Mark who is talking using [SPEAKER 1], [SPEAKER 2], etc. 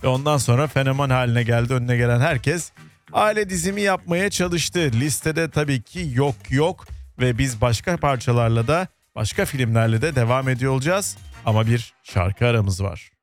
[SPEAKER 1] Ve ondan sonra fenomen haline geldi. Önüne gelen herkes aile dizimi yapmaya çalıştı. Listede tabii ki yok ve biz başka parçalarla da başka filmlerle de devam ediyor olacağız. Ama bir şarkı aramız var.